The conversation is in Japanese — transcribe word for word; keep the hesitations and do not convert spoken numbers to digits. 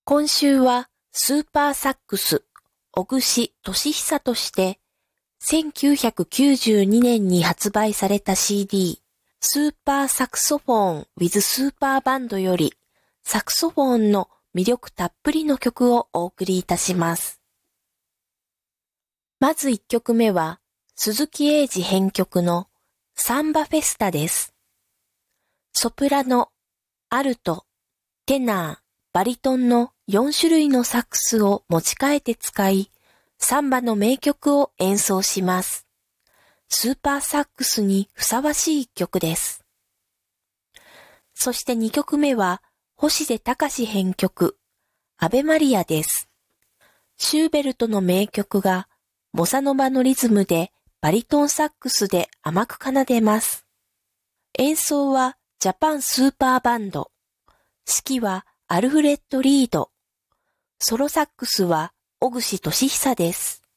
今週はスーパーサックス小串俊久としてせんきゅうひゃくきゅうじゅうにねんに発売された シーディー スーパーサクソフォン with スーパーバンドよりサクソフォンの魅力たっぷりの曲をお送りいたします。まずいっきょくめは鈴木英二編曲のサンバフェスタです。ソプラノ、アルト、テナー、バリトンのよんしゅるいのサックスを持ち替えて使い、サンバの名曲を演奏します。スーパーサックスにふさわしい一曲です。そしてにきょくめは星出隆編曲、アベマリアです。シューベルトの名曲がボサノバのリズムでバリトンサックスで甘く奏でます。演奏はジャパンスーパーバンド。指揮はアルフレッド・リード。ソロサックスは小串俊久です。